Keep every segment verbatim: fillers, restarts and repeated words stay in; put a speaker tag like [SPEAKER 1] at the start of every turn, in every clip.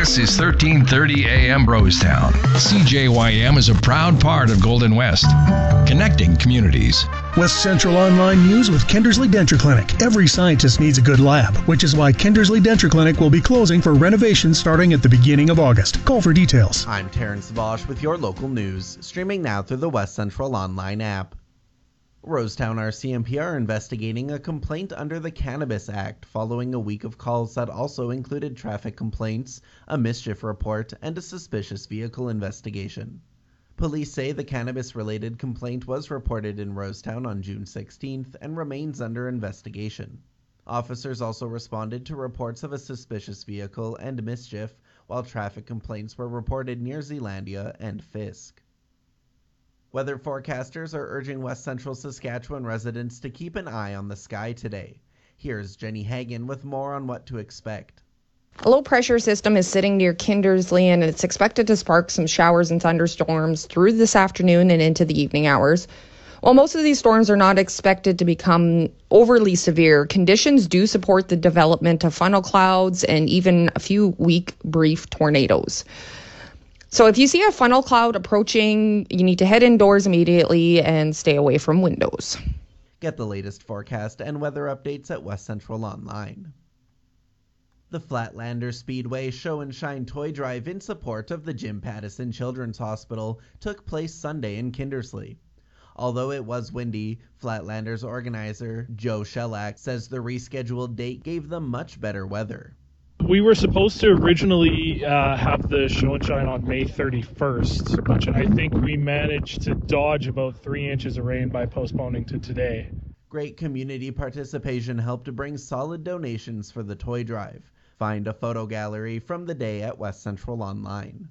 [SPEAKER 1] This is thirteen thirty A M Rosetown. C J Y M is a proud part of Golden West, connecting communities.
[SPEAKER 2] West Central Online News with Kindersley Denture Clinic. Every scientist needs a good lab, which is why Kindersley Denture Clinic will be closing for renovation starting at the beginning of August. Call for details.
[SPEAKER 3] I'm Terrence Vosch with your local news, streaming now through the West Central Online app. Rosetown R C M P are investigating a complaint under the Cannabis Act following a week of calls that also included traffic complaints, a mischief report, and a suspicious vehicle investigation. Police say the cannabis-related complaint was reported in Rosetown on June sixteenth and remains under investigation. Officers also responded to reports of a suspicious vehicle and mischief, while traffic complaints were reported near Zealandia and Fisk. Weather forecasters are urging West Central Saskatchewan residents to keep an eye on the sky today. Here's Jenny Hagan with more on what to expect.
[SPEAKER 4] A low-pressure system is sitting near Kindersley, and it's expected to spark some showers and thunderstorms through this afternoon and into the evening hours. While most of these storms are not expected to become overly severe, conditions do support the development of funnel clouds and even a few weak, brief tornadoes. So if you see a funnel cloud approaching, you need to head indoors immediately and stay away from windows.
[SPEAKER 3] Get the latest forecast and weather updates at West Central Online. The Flatlander Speedway Show and Shine Toy Drive in support of the Jim Pattison Children's Hospital took place Sunday in Kindersley. Although it was windy, Flatlanders organizer Joe Shellack says the rescheduled date gave them much better weather.
[SPEAKER 5] We were supposed to originally uh, have the show and shine on May thirty-first, and I think we managed to dodge about three inches of rain by postponing to today.
[SPEAKER 3] Great community participation helped to bring solid donations for the toy drive. Find a photo gallery from the day at West Central Online.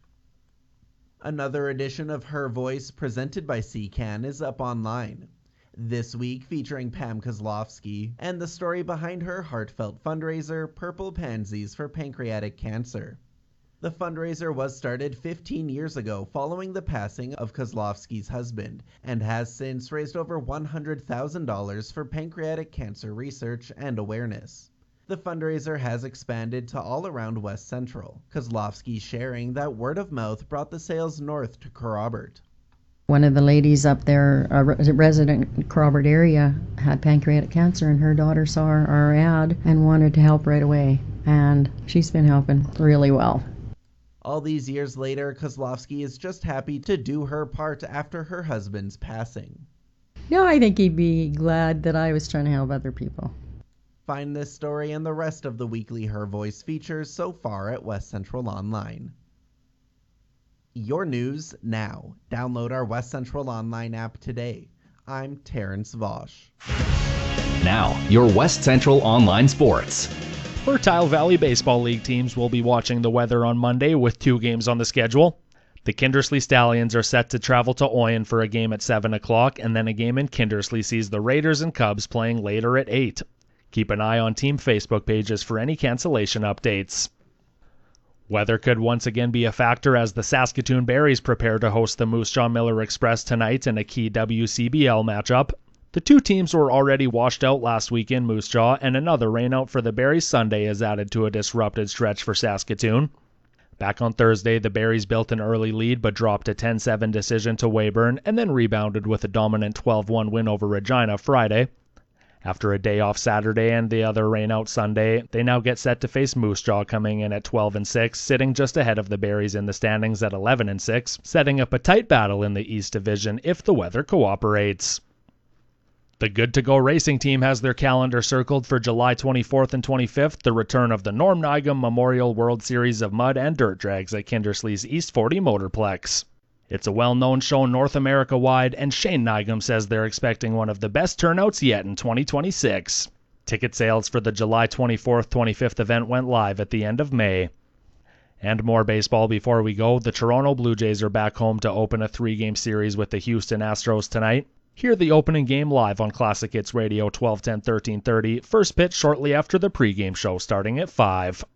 [SPEAKER 3] Another edition of Her Voice, presented by C CAN, is up online. This week featuring Pam Kozlowski and the story behind her heartfelt fundraiser, Purple Pansies for Pancreatic Cancer. The fundraiser was started fifteen years ago following the passing of Kozlowski's husband and has since raised over one hundred thousand dollars for pancreatic cancer research and awareness. The fundraiser has expanded to all around West Central, Kozlowski sharing that word of mouth brought the sales north to Kerrobert.
[SPEAKER 6] One of the ladies up there, a resident in Kerrobert area, had pancreatic cancer, and her daughter saw our, our ad and wanted to help right away, and she's been helping really well.
[SPEAKER 3] All these years later, Kozlowski is just happy to do her part after her husband's passing.
[SPEAKER 6] No, I think he'd be glad that I was trying to help other people.
[SPEAKER 3] Find this story and the rest of the weekly Her Voice features so far at West Central Online. Your news now. Download our West Central Online app today. I'm Terrence Vosch.
[SPEAKER 7] Now, your West Central Online Sports.
[SPEAKER 5] Fertile Valley Baseball League teams will be watching the weather on Monday with two games on the schedule. The Kindersley Stallions are set to travel to Oyen for a game at seven o'clock, and then a game in Kindersley sees the Raiders and Cubs playing later at eight. Keep an eye on team Facebook pages for any cancellation updates. Weather could once again be a factor as the Saskatoon Berries prepare to host the Moose Jaw Miller Express tonight in a key W C B L matchup. The two teams were already washed out last week in Moose Jaw, and another rainout for the Berries Sunday is added to a disrupted stretch for Saskatoon. Back on Thursday, the Berries built an early lead but dropped a ten seven decision to Weyburn and then rebounded with a dominant twelve one win over Regina Friday. After a day off Saturday and the other rainout Sunday, they now get set to face Moose Jaw coming in at twelve and six, sitting just ahead of the Berries in the standings at eleven and six, setting up a tight battle in the East Division if the weather cooperates. The Good To Go Racing Team has their calendar circled for July twenty-fourth and twenty-fifth, the return of the Norm Nigam Memorial World Series of Mud and Dirt Drags at Kindersley's East forty Motorplex. It's a well-known show North America-wide, and Shane Nigam says they're expecting one of the best turnouts yet in twenty twenty-six. Ticket sales for the July twenty-fourth twenty-fifth event went live at the end of May. And more baseball before we go. The Toronto Blue Jays are back home to open a three-game series with the Houston Astros tonight. Hear the opening game live on Classic Hits Radio twelve ten thirteen thirty. First pitch shortly after the pregame show starting at five.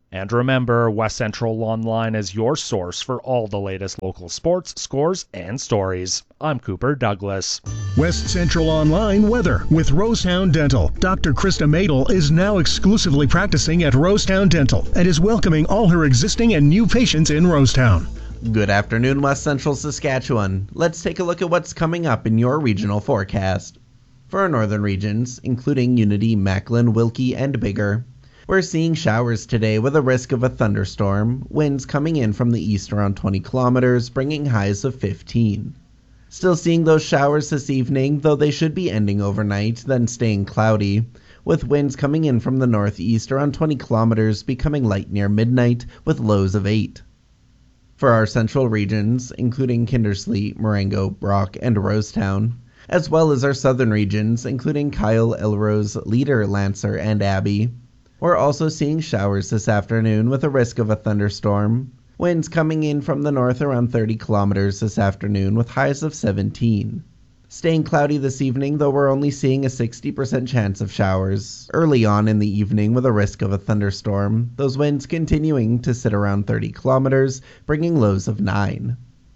[SPEAKER 5] And remember, West Central Online is your source for all the latest local sports, scores, and stories. I'm Cooper Douglas.
[SPEAKER 2] West Central Online weather with Rosetown Dental. Doctor Krista Madel is now exclusively practicing at Rosetown Dental and is welcoming all her existing and new patients in Rosetown.
[SPEAKER 3] Good afternoon, West Central Saskatchewan. Let's take a look at what's coming up in your regional forecast. For our northern regions, including Unity, Macklin, Wilkie, and Biggar, we're seeing showers today with a risk of a thunderstorm, winds coming in from the east around twenty kilometers, bringing highs of fifteen. Still seeing those showers this evening, though they should be ending overnight, then staying cloudy, with winds coming in from the northeast around twenty kilometers, becoming light near midnight with lows of eight. For our central regions, including Kindersley, Marengo, Brock, and Rosetown, as well as our southern regions, including Kyle, Elrose, Leader, Lancer, and Abbey, we're also seeing showers this afternoon with a risk of a thunderstorm. Winds coming in from the north around thirty kilometers this afternoon with highs of seventeen. Staying cloudy this evening, though we're only seeing a sixty percent chance of showers early on in the evening with a risk of a thunderstorm. Those winds continuing to sit around thirty kilometers, bringing lows of nine.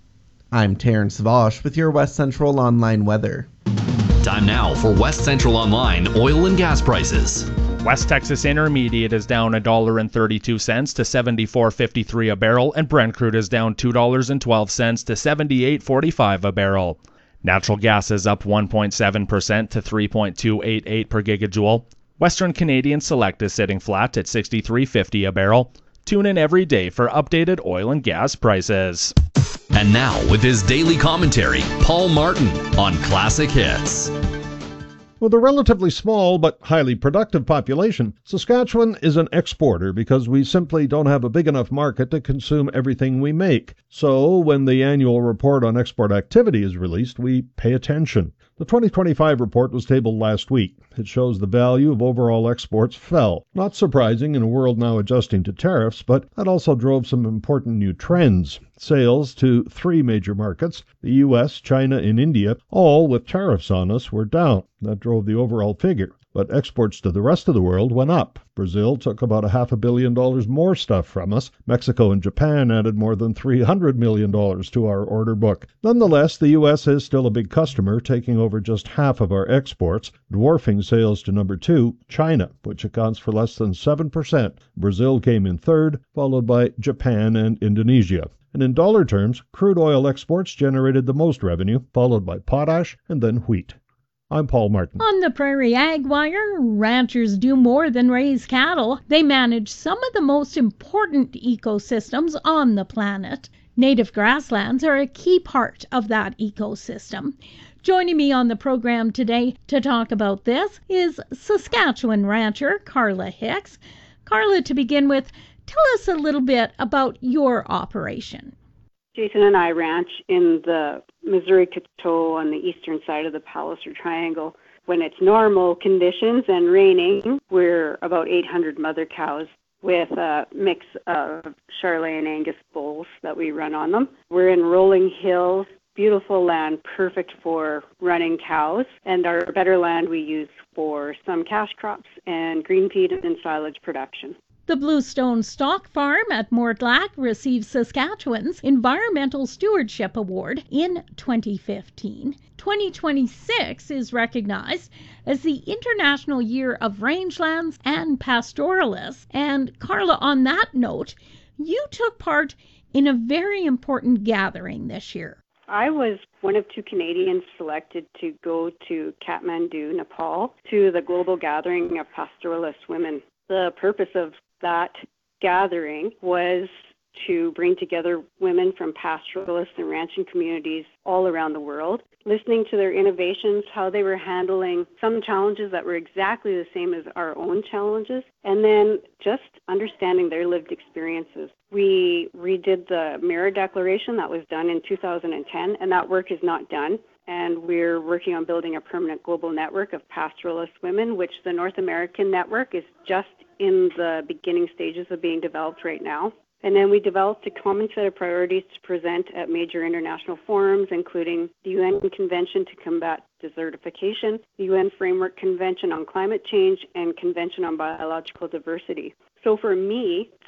[SPEAKER 3] I'm Terrence Vosh with your West Central Online weather.
[SPEAKER 7] Time now for West Central Online oil and gas prices.
[SPEAKER 5] West Texas Intermediate is down one dollar and thirty-two cents to seventy-four fifty-three a barrel, and Brent crude is down two dollars and twelve cents to seventy-eight forty-five a barrel. Natural gas is up one point seven percent to three point two eight eight per gigajoule. Western Canadian Select is sitting flat at sixty-three fifty a barrel. Tune in every day for updated oil and gas prices.
[SPEAKER 7] And now, with his daily commentary, Paul Martin on Classic Hits.
[SPEAKER 8] With a relatively small but highly productive population, Saskatchewan is an exporter because we simply don't have a big enough market to consume everything we make. So, when the annual report on export activity is released, we pay attention. The twenty twenty-five report was tabled last week. It shows the value of overall exports fell. Not surprising in a world now adjusting to tariffs, but that also drove some important new trends. Sales to three major markets, the U S, China, and India, all with tariffs on us, were down. That drove the overall figure. But exports to the rest of the world went up. Brazil took about a half a billion dollars more stuff from us. Mexico and Japan added more than three hundred million dollars to our order book. Nonetheless, the U S is still a big customer, taking over just half of our exports, dwarfing sales to number two, China, which accounts for less than seven percent. Brazil came in third, followed by Japan and Indonesia. And in dollar terms, crude oil exports generated the most revenue, followed by potash and then wheat. I'm Paul Martin.
[SPEAKER 9] On the Prairie Ag Wire, ranchers do more than raise cattle. They manage some of the most important ecosystems on the planet. Native grasslands are a key part of that ecosystem. Joining me on the program today to talk about this is Saskatchewan rancher Carla Hicks. Carla, to begin with, tell us a little bit about your operation.
[SPEAKER 10] Jason and I ranch in the Missouri-Coteau on the eastern side of the Palliser Triangle. When it's normal conditions and raining, we're about eight hundred mother cows with a mix of Charolais and Angus bulls that we run on them. We're in rolling hills, beautiful land, perfect for running cows, and our better land we use for some cash crops and green feed and silage production.
[SPEAKER 9] The Bluestone Stock Farm at Mortlach received Saskatchewan's Environmental Stewardship Award in twenty fifteen. twenty twenty-six is recognized as the International Year of Rangelands and Pastoralists. And Carla, on that note, you took part in a very important gathering this year.
[SPEAKER 10] I was one of two Canadians selected to go to Kathmandu, Nepal, to the Global Gathering of Pastoralist Women. The purpose of that gathering was to bring together women from pastoralist and ranching communities all around the world, listening to their innovations, how they were handling some challenges that were exactly the same as our own challenges, and then just understanding their lived experiences. We redid the Mirror Declaration that was done in two thousand ten, and that work is not done. And we're working on building a permanent global network of pastoralist women, which the North American network is just in the beginning stages of being developed right now. And then we developed a common set of priorities to present at major international forums, including the U N Convention to Combat Desertification, the U N Framework Convention on Climate Change, and Convention on Biological Diversity. So for me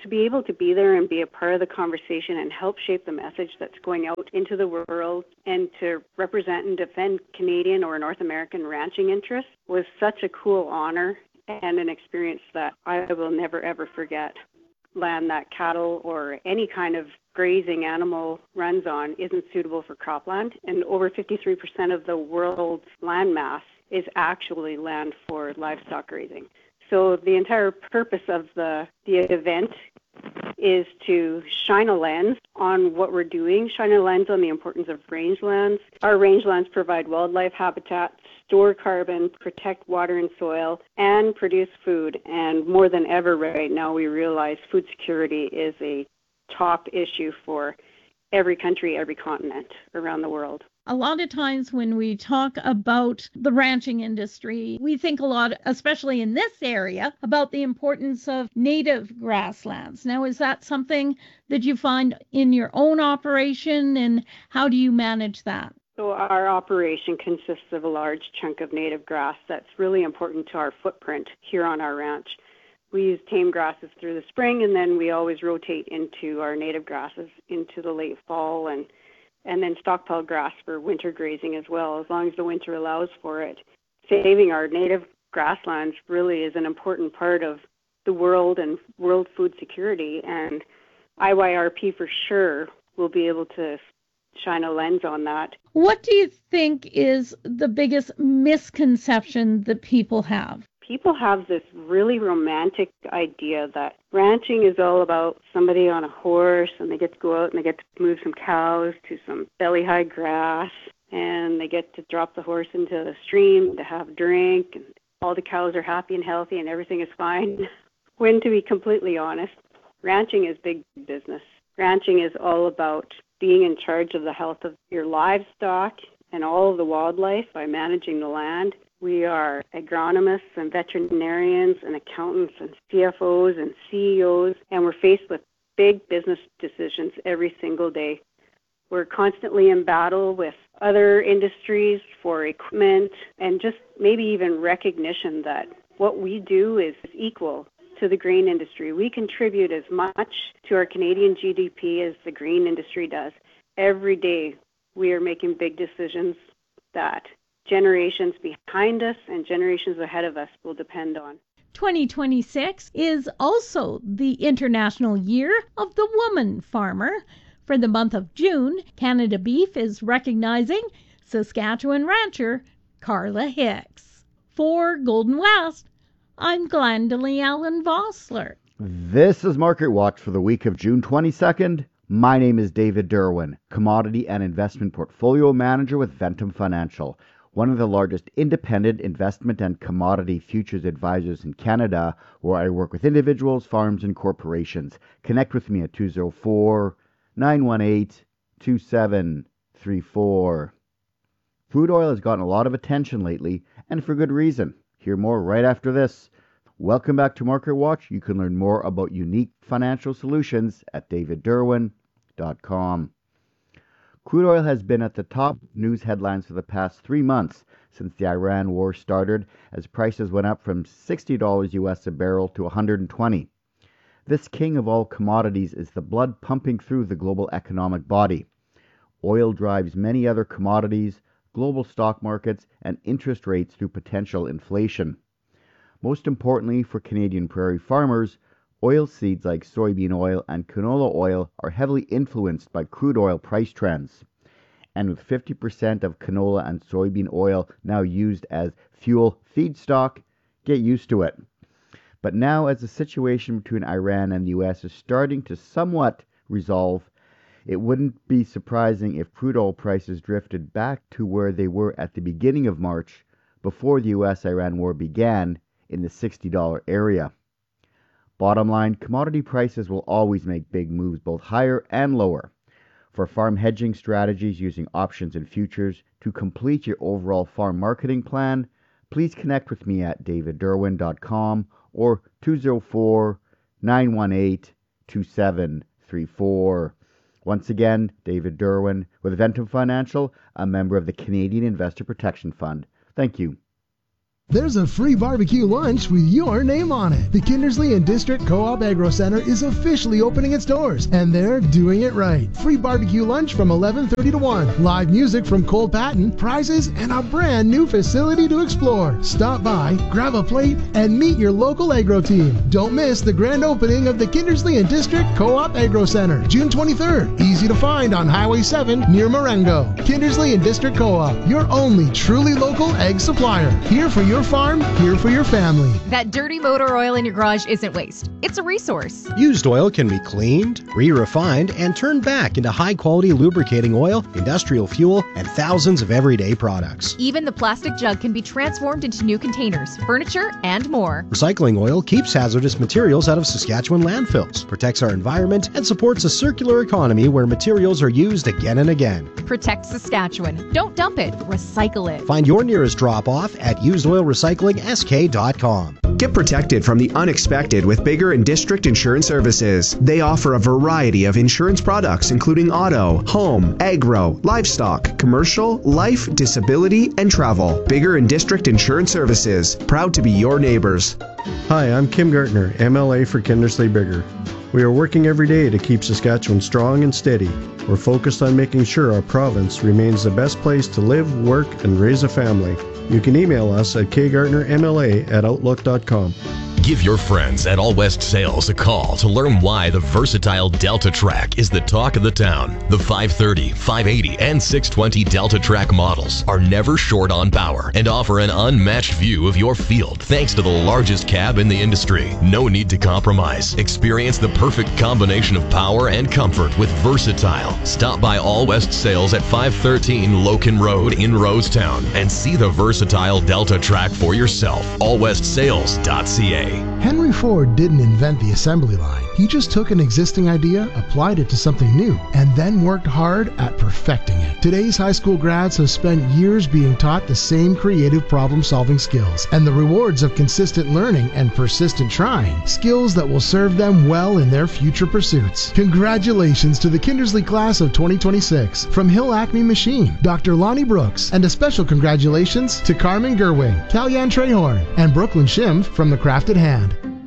[SPEAKER 10] to be able to be there and be a part of the conversation and help shape the message that's going out into the world and to represent and defend Canadian or North American ranching interests was such a cool honor and an experience that I will never ever forget. Land that cattle or any kind of grazing animal runs on isn't suitable for cropland, and over fifty-three percent of the world's land mass is actually land for livestock grazing. So the entire purpose of the, the event is to shine a lens on what we're doing, shine a lens on the importance of rangelands. Our rangelands provide wildlife habitat, store carbon, protect water and soil, and produce food. And more than ever right now, we realize food security is a top issue for every country, every continent around the world.
[SPEAKER 9] A lot of times when we talk about the ranching industry, we think a lot, especially in this area, about the importance of native grasslands. Now, is that something that you find in your own operation, and how do you manage that?
[SPEAKER 10] So our operation consists of a large chunk of native grass that's really important to our footprint here on our ranch. We use tame grasses through the spring, and then we always rotate into our native grasses into the late fall, and and then stockpile grass for winter grazing as well, as long as the winter allows for it. Saving our native grasslands really is an important part of the world and world food security, and I Y R P for sure will be able to shine a lens on that.
[SPEAKER 9] What do you think is the biggest misconception that people have?
[SPEAKER 10] People have this really romantic idea that ranching is all about somebody on a horse and they get to go out and they get to move some cows to some belly-high grass and they get to drop the horse into the stream to have a drink and all the cows are happy and healthy and everything is fine. When, to be completely honest, ranching is big business. Ranching is all about being in charge of the health of your livestock and all of the wildlife by managing the land. We are agronomists and veterinarians and accountants and C F Os and C E Os, and we're faced with big business decisions every single day. We're constantly in battle with other industries for equipment and just maybe even recognition that what we do is equal to the grain industry. We contribute as much to our Canadian G D P as the grain industry does. Every day we are making big decisions that generations behind us and generations ahead of us will depend on.
[SPEAKER 9] twenty twenty-six is also the International Year of the Woman Farmer. For the month of June, Canada Beef is recognizing Saskatchewan rancher Carla Hicks. For Golden West, I'm Glendalee Allen Vossler.
[SPEAKER 11] This is Market Watch for the week of June twenty-second. My name is David Derwin, Commodity and Investment Portfolio Manager with Ventum Financial, one of the largest independent investment and commodity futures advisors in Canada, where I work with individuals, farms, and corporations. Connect with me at two oh four, nine one eight, two seven three four. Crude oil has gotten a lot of attention lately, and for good reason. Hear more right after this. Welcome back to Market Watch. You can learn more about unique financial solutions at david derwin dot com. Crude oil has been at the top news headlines for the past three months since the Iran war started, as prices went up from sixty dollars U S a barrel to one hundred twenty. This king of all commodities is the blood pumping through the global economic body. Oil drives many other commodities, global stock markets, and interest rates through potential inflation. Most importantly for Canadian prairie farmers, oil seeds like soybean oil and canola oil are heavily influenced by crude oil price trends. And with fifty percent of canola and soybean oil now used as fuel feedstock, get used to it. But now, as the situation between Iran and the U S is starting to somewhat resolve, it wouldn't be surprising if crude oil prices drifted back to where they were at the beginning of March, before the U S Iran war began, in the sixty dollars area. Bottom line, commodity prices will always make big moves both higher and lower. For farm hedging strategies using options and futures to complete your overall farm marketing plan, please connect with me at david derwin dot com or two oh four, nine one eight, two seven three four. Once again, David Derwin with Ventum Financial, a member of the Canadian Investor Protection Fund. Thank you.
[SPEAKER 12] There's a free barbecue lunch with your name on it. The Kindersley and District Co-op Agro Center is officially opening its doors, and they're doing it right. Free barbecue lunch from eleven thirty to one. Live music from Cole Patton, prizes, and a brand new facility to explore. Stop by, grab a plate, and meet your local agro team. Don't miss the grand opening of the Kindersley and District Co-op Agro Center, June twenty-third. Easy to find on Highway seven near Marengo. Kindersley and District Co-op, your only truly local egg supplier. Here for your farm, here for your family.
[SPEAKER 13] That dirty motor oil in your garage isn't waste. It's a resource.
[SPEAKER 14] Used oil can be cleaned, re-refined, and turned back into high-quality lubricating oil, industrial fuel, and thousands of everyday products.
[SPEAKER 13] Even the plastic jug can be transformed into new containers, furniture, and more.
[SPEAKER 14] Recycling oil keeps hazardous materials out of Saskatchewan landfills, protects our environment, and supports a circular economy where materials are used again and again.
[SPEAKER 13] Protect Saskatchewan. Don't dump it. Recycle it.
[SPEAKER 14] Find your nearest drop-off at used oil recycling s k dot com.
[SPEAKER 15] Get protected from the unexpected with Bigger and District Insurance Services. They offer a variety of insurance products including auto, home, agro, livestock, commercial, life, disability, and travel. Bigger and District Insurance Services, proud to be your neighbors.
[SPEAKER 16] Hi, I'm Kim Gartner, M L A for Kindersley Bigger. We are working every day to keep Saskatchewan strong and steady. We're focused on making sure our province remains the best place to live, work, and raise a family. You can email us at k gartner m l a at outlook dot com.
[SPEAKER 7] Give your friends at All West Sales a call to learn why the versatile Delta Track is the talk of the town. The five thirty, five eighty, and six twenty Delta Track models are never short on power and offer an unmatched view of your field thanks to the largest cab in the industry. No need to compromise. Experience the perfect combination of power and comfort with Versatile. Stop by All West Sales at five thirteen Loken Road in Rosetown and see the versatile Delta Track for yourself. all west sales dot c a.
[SPEAKER 12] Henry Ford didn't invent the assembly line. He just took an existing idea, applied it to something new, and then worked hard at perfecting it. Today's high school grads have spent years being taught the same creative problem-solving skills, and the rewards of consistent learning and persistent trying, skills that will serve them well in their future pursuits. Congratulations to the Kindersley class of twenty twenty-six from Hill Acme Machine, Doctor Lonnie Brooks, and a special congratulations to Carmen Gerwig, Kalyan Trehorn, and Brooklyn Schimpf from the Crafted Hand.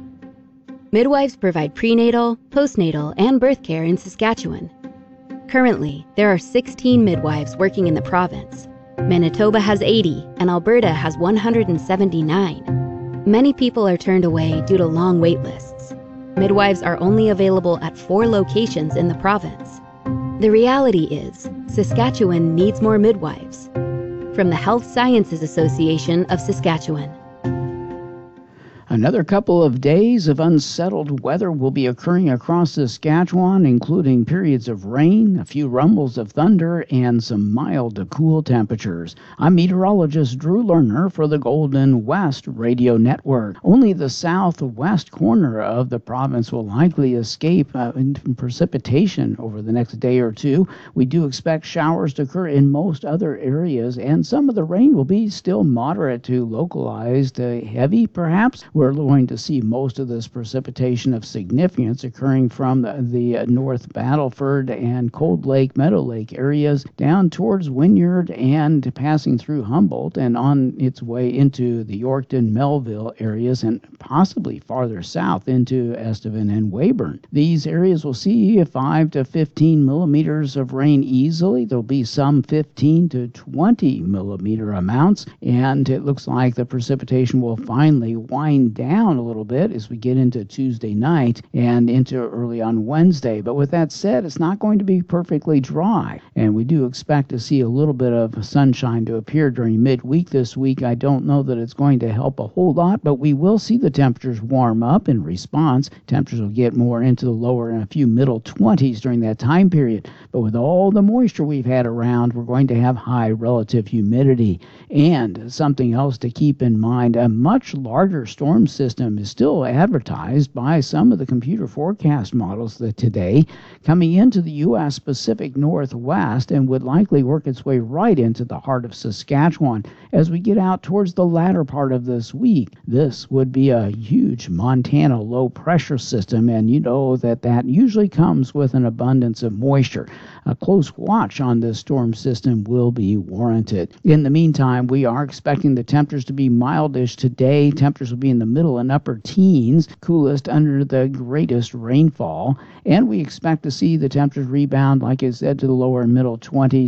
[SPEAKER 17] Midwives provide prenatal, postnatal, and birth care in Saskatchewan. Currently, there are sixteen midwives working in the province. Manitoba has eighty, and Alberta has one hundred seventy-nine. Many people are turned away due to long wait lists. Midwives are only available at four locations in the province. The reality is, Saskatchewan needs more midwives. From the Health Sciences Association of Saskatchewan.
[SPEAKER 18] Another couple of days of unsettled weather will be occurring across Saskatchewan, including periods of rain, a few rumbles of thunder, and some mild to cool temperatures. I'm meteorologist Drew Lerner for the Golden West Radio Network. Only the southwest corner of the province will likely escape uh, precipitation over the next day or two. We do expect showers to occur in most other areas, and some of the rain will be still moderate to localized, uh, heavy perhaps. We're going to see most of this precipitation of significance occurring from the, the North Battleford and Cold Lake, Meadow Lake areas down towards Wynyard and passing through Humboldt and on its way into the Yorkton, Melville areas and possibly farther south into Estevan and Weyburn. These areas will see five to fifteen millimeters of rain easily. There'll be some fifteen to twenty millimeter amounts, and it looks like the precipitation will finally wind down a little bit as we get into Tuesday night and into early on Wednesday. But with that said, it's not going to be perfectly dry, and we do expect to see a little bit of sunshine to appear during midweek this week. I don't know that it's going to help a whole lot, but we will see the temperatures warm up in response. Temperatures will get more into the lower and a few middle twenties during that time period. But with all the moisture we've had around, we're going to have high relative humidity. And something else to keep in mind, a much larger storm storm system is still advertised by some of the computer forecast models that today coming into the U S Pacific Northwest and would likely work its way right into the heart of Saskatchewan as we get out towards the latter part of this week. This would be a huge Montana low pressure system, and you know that that usually comes with an abundance of moisture. A close watch on this storm system will be warranted. In the meantime, we are expecting the temperatures to be mildish today. Temperatures will be in the middle and upper teens, coolest under the greatest rainfall, and we expect to see the temperatures rebound, like I said, to the lower and middle twenties.